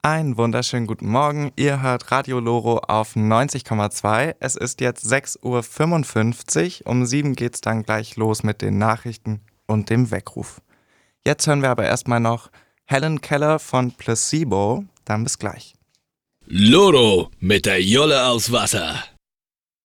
Einen wunderschönen guten Morgen. Ihr hört Radio Loro auf 90,2. Es ist jetzt 6:55 Uhr. Um 7 geht's dann gleich los mit den Nachrichten und dem Weckruf. Jetzt hören wir aber erstmal noch Helen Keller von Placebo. Dann bis gleich. Loro mit der Jolle aus Wasser.